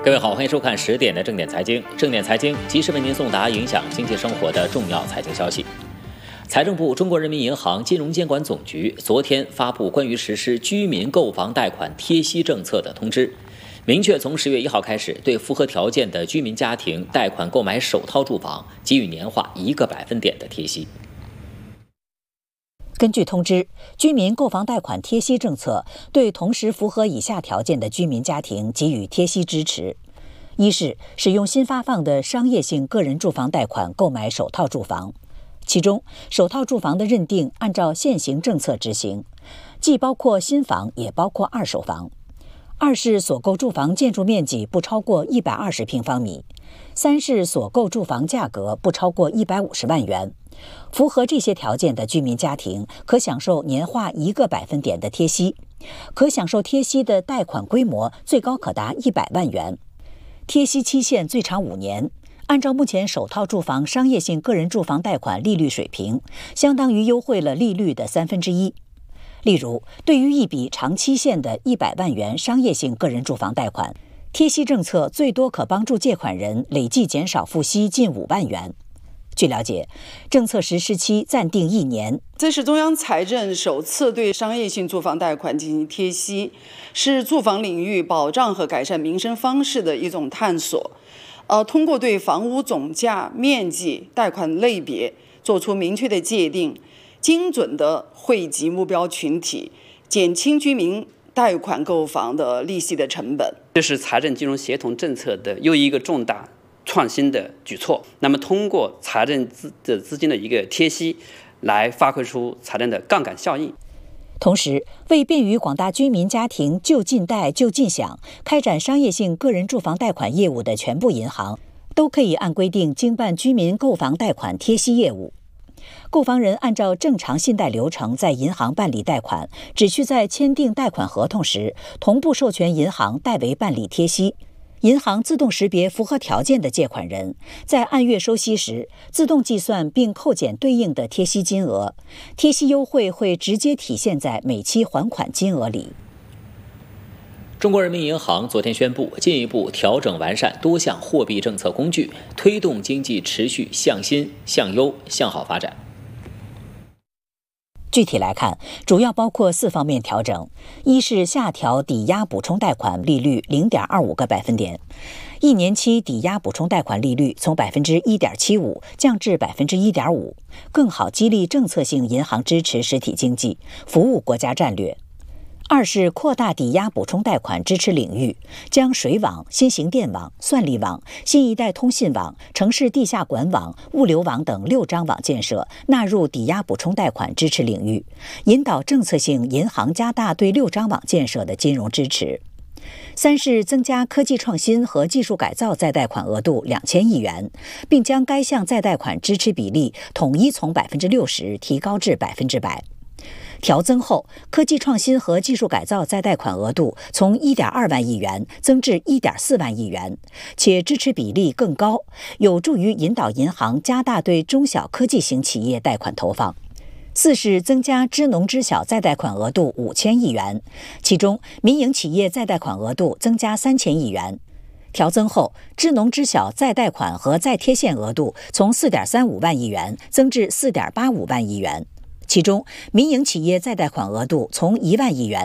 各位好，欢迎收看10点的正点财经。正点财经及时为您送达影响经济生活的重要财经消息。财政部、中国人民银行金融监管总局昨天发布关于实施居民购房贷款贴息政策的通知，明确从10月1号开始，对符合条件的居民家庭贷款购买首套住房给予年化1个百分点的贴息。 根据通知，居民购房贷款贴息政策对同时符合以下条件的居民家庭给予贴息支持：一是使用新发放的商业性个人住房贷款购买首套住房，其中首套住房的认定按照现行政策执行，既包括新房也包括二手房；二是所购住房建筑面积不超过120平方米；三是所购住房价格不超过150万元。符合这些条件的居民家庭可享受年化1个百分点的贴息，可享受贴息的贷款规模最高可达100万元，贴息期限最长5年。按照目前首套住房商业性个人住房贷款利率水平，相当于优惠了利率的1/3。例如，对于一笔长期限的100万元商业性个人住房贷款，贴息政策最多可帮助借款人累计减少付息近5万元。据了解，政策实施期暂定1年。 这是中央财政首次对商业性住房贷款进行贴息，是住房领域保障和改善民生方式的一种探索。通过对房屋总价、面积、贷款类别做出明确的界定，精准地惠及目标群体，减轻居民贷款购房的利息的成本。 这是财政金融协同政策的又一个重大创新的举措。那么通过财政资金的一个贴息，来发挥出财政的杠杆效应。 同时，为便于广大居民家庭就近贷就近享开展商业性个人住房贷款业务的全部银行，都可以按规定经办居民购房贷款贴息业务。购房人按照正常信贷流程在银行办理贷款，只需在签订贷款合同时同步授权银行代为办理贴息。银行自动识别符合条件的借款人，在按月收息时自动计算并扣减对应的贴息金额，贴息优惠会直接体现在每期还款金额里。 中国人民银行昨天宣布，进一步调整完善多项货币政策工具，推动经济持续向新、向优、向好发展。 具体来看，主要包括4方面调整：一是下调抵押补充贷款利率0.25个百分点，1年期抵押补充贷款利率从1.75%降至1.5%，更好激励政策性银行支持实体经济，服务国家战略。二是扩大抵押补充贷款支持领域，将水网、新型电网、算力网、新一代通信网、城市地下管网、物流网等6张网建设纳入抵押补充贷款支持领域，引导政策性银行加大对6张网建设的金融支持。三是增加科技创新和技术改造再贷款额度2000亿元，并将该项再贷款支持比例统一从60%提高至100%。调增后，科技创新和技术改造再贷款额度从1.2万亿元增至1.4万亿元，且支持比例更高，有助于引导银行加大对中小科技型企业贷款投放。四是增加支农支小再贷款额度5000亿元，其中民营企业再贷款额度增加3000亿元。调增后，支农支小再贷款和再贴现额度从4.35万亿元增至4.85万亿元。其中，民营企业再贷款额度从1万亿元